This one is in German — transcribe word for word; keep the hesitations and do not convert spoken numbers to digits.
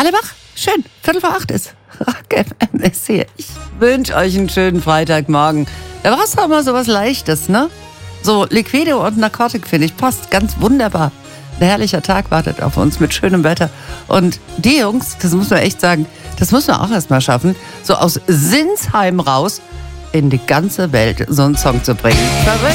Alle wach? Schön. Viertel vor acht ist Rock F M ist hier. Ich wünsche euch einen schönen Freitagmorgen. Da war es doch mal so was Leichtes, ne? So Liquido und Narkotik, finde ich, passt ganz wunderbar. Ein herrlicher Tag wartet auf uns mit schönem Wetter. Und die Jungs, das muss man echt sagen, das muss man auch erstmal schaffen, so aus Sinsheim raus in die ganze Welt so einen Song zu bringen. Verrückt.